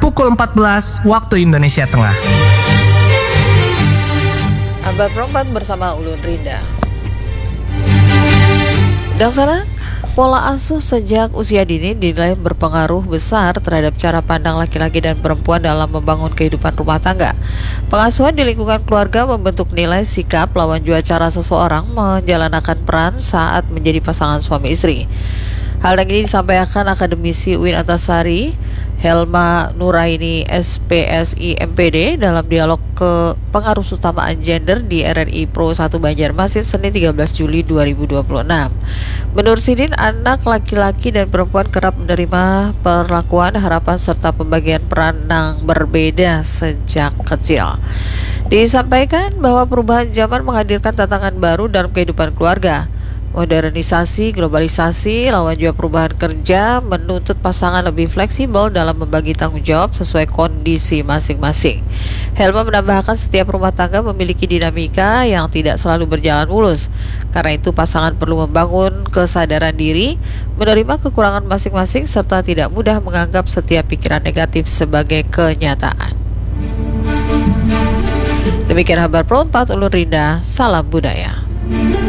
pukul 14 waktu Indonesia Tengah. Kabar Perempat bersama Ulun Rinda. Dan sekarang, pola asuh sejak usia dini dinilai berpengaruh besar terhadap cara pandang laki-laki dan perempuan dalam membangun kehidupan rumah tangga. Pengasuhan di lingkungan keluarga membentuk nilai sikap lawan jua cara seseorang menjalankan peran saat menjadi pasangan suami istri. Hal ini disampaikan akademisi UIN Antasari Helma Nuraini SPSI MPD dalam dialog ke pengaruh utamaan gender di RRI Pro 1 Banjarmasin Senin 13 Juli 2026. Menurut Sidin, anak laki-laki dan perempuan kerap menerima perlakuan, harapan serta pembagian peran yang berbeda sejak kecil. Disampaikan bahwa perubahan zaman menghadirkan tantangan baru dalam kehidupan keluarga. Modernisasi, globalisasi, lawan juga perubahan kerja menuntut pasangan lebih fleksibel dalam membagi tanggung jawab sesuai kondisi masing-masing. Helma menambahkan setiap rumah tangga memiliki dinamika yang tidak selalu berjalan mulus. Karena itu pasangan perlu membangun kesadaran diri, menerima kekurangan masing-masing serta tidak mudah menganggap setiap pikiran negatif sebagai kenyataan. Demikian kabar Pro 4 Ulun Rinda, salam budaya.